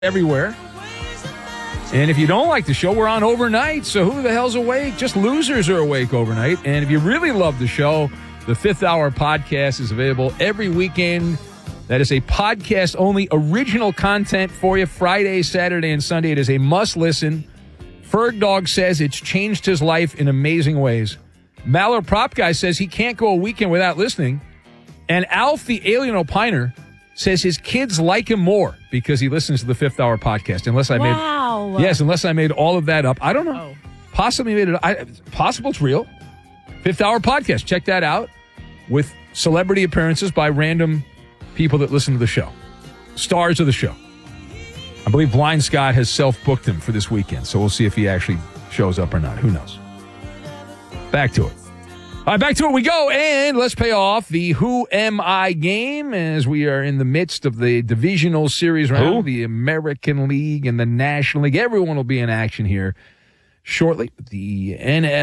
everywhere. And if you don't like the show, we're on overnight. So who the hell's awake? Just losers are awake overnight. And if you really love the show, the Fifth Hour podcast is available every weekend. That is a podcast-only original content for you Friday, Saturday, and Sunday. It is a must-listen. Ferg Dog says it's changed his life in amazing ways. Maller Prop Guy says he can't go a weekend without listening. And Alf the Alien Opiner says his kids like him more because he listens to the Fifth Hour podcast. Unless I made all of that up. I don't know. Possibly made it. Possible it's real. Fifth Hour podcast. Check that out with celebrity appearances by random people that listen to the show. Stars of the show. I believe Blind Scott has self-booked him for this weekend, so we'll see if he actually shows up or not. Who knows? Back to it. All right, back to it we go, and let's pay off the Who Am I game as we are in the midst of the divisional series round, the American League and the National League. Everyone will be in action here shortly. The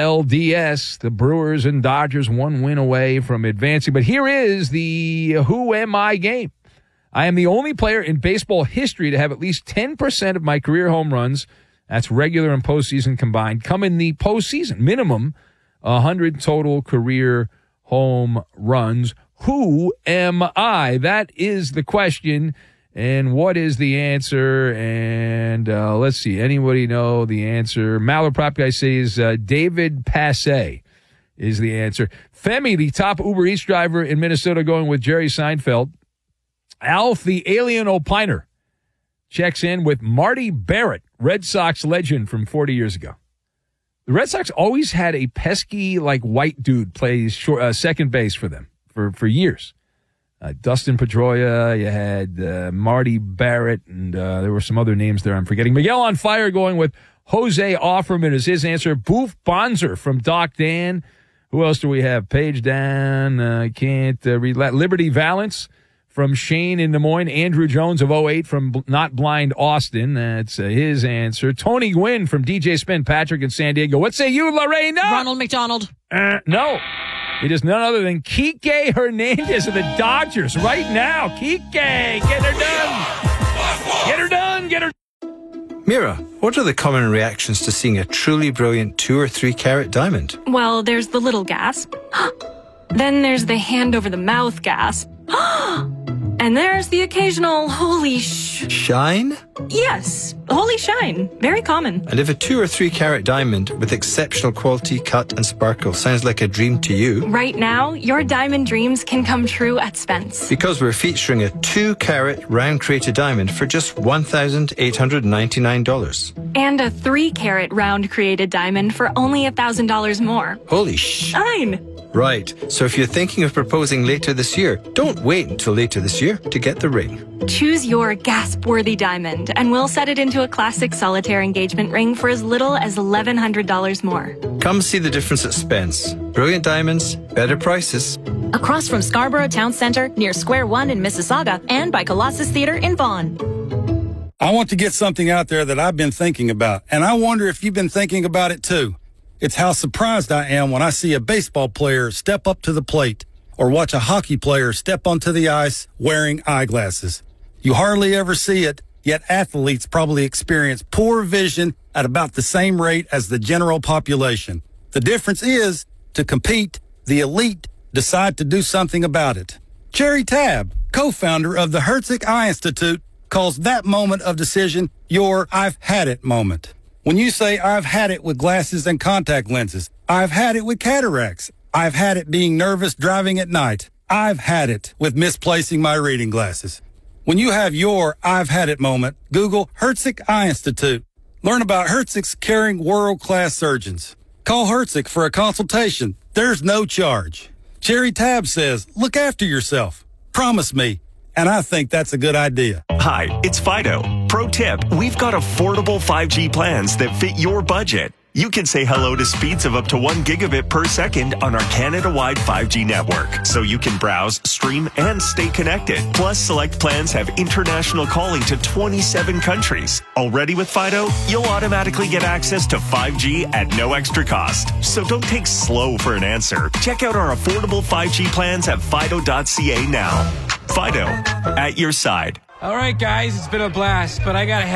NLDS, the Brewers and Dodgers, one win away from advancing. But here is the Who Am I game. I am the only player in baseball history to have at least 10% of my career home runs, that's regular and postseason combined, come in the postseason. Minimum 100 total career home runs. Who am I? That is the question. And what is the answer? And let's see. Anybody know the answer? Maller Prop Guy says David Passe is the answer. Femi, the top Uber Eats driver in Minnesota, going with Jerry Seinfeld. Alf, the Alien Opiner, checks in with Marty Barrett, Red Sox legend from 40 years ago. The Red Sox always had a pesky, white dude play second base for them for years. Dustin Pedroia, you had Marty Barrett, and there were some other names there I'm forgetting. Miguel on Fire going with Jose Offerman is his answer. Boof Bonzer from Doc Dan. Who else do we have? Page down. I can't read that. Liberty Valance from Shane in Des Moines. Andrew Jones of 08 from Not Blind Austin. That's his answer. Tony Gwynn from DJ Spin Patrick in San Diego. What say you, Lorena? Ronald McDonald. No. It is none other than Kike Hernandez of the Dodgers right now. Kike, get her done. Get her done. Get her. Mira, what are the common reactions to seeing a truly brilliant 2 or 3 carat diamond? Well, there's the little gasp. Then there's the hand over the mouth gasp. And there's the occasional holy shine? Yes, holy shine. Very common. And if a 2 or 3 carat diamond with exceptional quality, cut and sparkle sounds like a dream to you, right now, your diamond dreams can come true at Spence. Because we're featuring a 2 carat round created diamond for just $1,899. And a 3 carat round created diamond for only $1,000 more. Holy shine. Right. So if you're thinking of proposing later this year, don't wait until later this year to get the ring. Choose your gasp-worthy diamond, and we'll set it into a classic solitaire engagement ring for as little as $1,100 more. Come see the difference at Spence. Brilliant diamonds, better prices. Across from Scarborough Town Center, near Square One in Mississauga, and by Colossus Theater in Vaughan. I want to get something out there that I've been thinking about, and I wonder if you've been thinking about it too. It's how surprised I am when I see a baseball player step up to the plate or watch a hockey player step onto the ice wearing eyeglasses. You hardly ever see it, yet athletes probably experience poor vision at about the same rate as the general population. The difference is, to compete, the elite decide to do something about it. Jerry Tabb, co-founder of the Herzig Eye Institute, calls that moment of decision your I've had it moment. When you say, I've had it with glasses and contact lenses, I've had it with cataracts, I've had it being nervous driving at night, I've had it with misplacing my reading glasses. When you have your I've had it moment, Google Herzig Eye Institute. Learn about Herzig's caring world-class surgeons. Call Herzig for a consultation. There's no charge. Jerry Tabb says, look after yourself. Promise me. And I think that's a good idea. Hi, it's Fido. Pro tip, we've got affordable 5G plans that fit your budget. You can say hello to speeds of up to 1 gigabit per second on our Canada-wide 5G network, so you can browse, stream, and stay connected. Plus, select plans have international calling to 27 countries. Already with Fido, you'll automatically get access to 5G at no extra cost. So don't take slow for an answer. Check out our affordable 5G plans at fido.ca now. Fido, at your side. All right, guys, it's been a blast, but I gotta